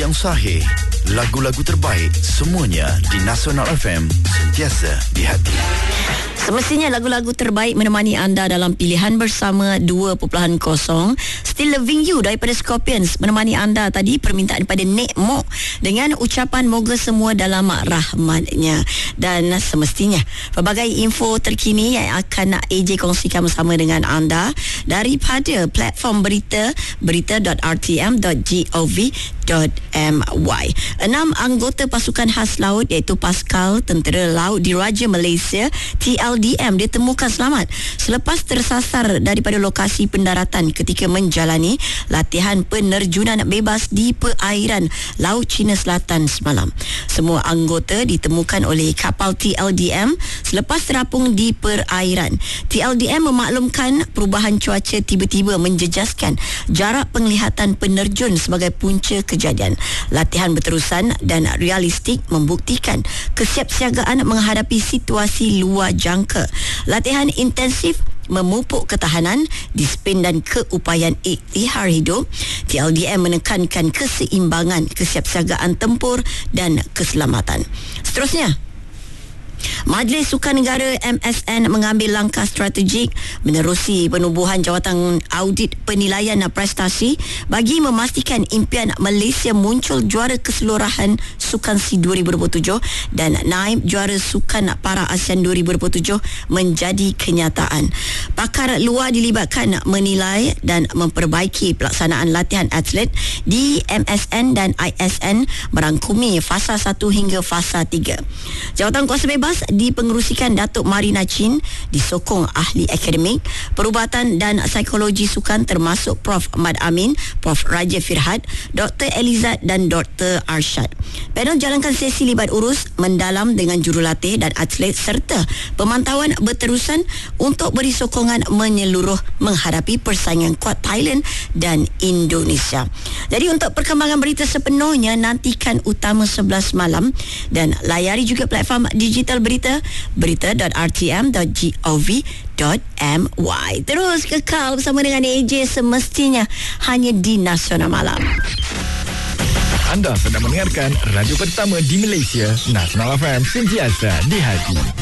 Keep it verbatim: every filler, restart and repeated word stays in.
Yang sahih, lagu-lagu terbaik, semuanya di Nasional F M, sentiasa di hati. Semestinya lagu-lagu terbaik menemani anda dalam pilihan bersama dua titik kosong. Still Loving You daripada Scorpions menemani anda tadi, permintaan daripada Nek Mok dengan ucapan moga semua dalam rahmatnya. Dan semestinya pelbagai info terkini yang akan A J kongsikan bersama dengan anda daripada platform berita berita dot r t m dot gov dot m y. Enam anggota pasukan khas laut iaitu Pascal Tentera Laut Diraja Malaysia T L D M ditemukan selamat selepas tersasar daripada lokasi pendaratan ketika menjalani latihan penerjunan bebas di perairan Laut Cina Selatan semalam. Semua anggota ditemukan oleh kapal T L D M selepas terapung di perairan. T L D M memaklumkan perubahan cuaca tiba-tiba menjejaskan jarak penglihatan penerjun sebagai punca kejadian. Latihan berterusan dan realistik membuktikan kesiapsiagaan menghadapi situasi luar jangka. Latihan intensif memupuk ketahanan, disiplin dan keupayaan iktihar hidup. T L D M menekankan keseimbangan, kesiapsiagaan tempur dan keselamatan. Seterusnya, Majlis Sukan Negara M S N mengambil langkah strategik menerusi penubuhan jawatan audit penilaian prestasi bagi memastikan impian Malaysia muncul juara keseluruhan Sukan SEA dua ribu dua puluh tujuh dan naib juara Sukan Para ASEAN dua ribu dua puluh tujuh menjadi kenyataan. Pakar luar dilibatkan menilai dan memperbaiki pelaksanaan latihan atlet di M S N dan I S N merangkumi fasa satu hingga fasa tiga. Jawatan kuasa bebas dipengerusikan Datuk Marina Chin, disokong ahli akademik, perubatan dan psikologi sukan termasuk Profesor Ahmad Amin, Profesor Raja Firhad, Doktor Elizad dan Doktor Arshad. Panel jalankan sesi libat urus mendalam dengan jurulatih dan atlet serta pemantauan berterusan untuk beri sokongan menyeluruh menghadapi persaingan kuat Thailand dan Indonesia. Jadi untuk perkembangan berita sepenuhnya nantikan Utama sebelas malam dan layari juga platform digital berita berita dot r t m dot gov dot m y. Terus kekal bersama dengan A J semestinya hanya di Nasional Malam. Anda sedang mendengarkan radio pertama di Malaysia, Nasional F M, sentiasa di hati.